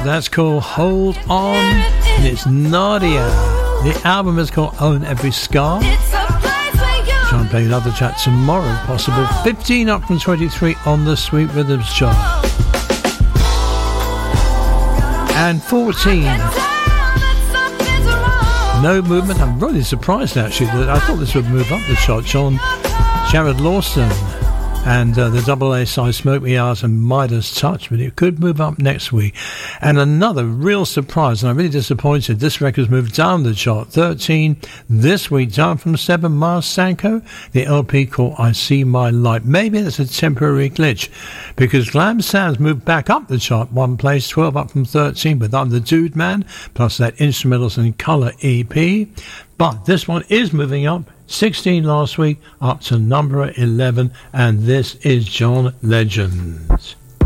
That's called Hold On, and it's Nadia. The album is called Own Every Scar. Try and play another chat tomorrow, possible. 15 up from 23 on the Sweet Rhythms chart. And 14. No movement. I'm really surprised actually that I thought this would move up the chart. John Jared Lawson and the double A side Smoke Me Out and Midas Touch, but it could move up next week. And another real surprise, and I'm really disappointed, this record's moved down the chart. 13 this week, down from 7, Mars Sanko, the LP called I See My Light. Maybe it's a temporary glitch, because Glam Sounds moved back up the chart one place, 12 up from 13, with I'm the Dude Man, plus that Instrumentals in Colour EP. But this one is moving up. 16 last week, up to number 11, and this is John Legend.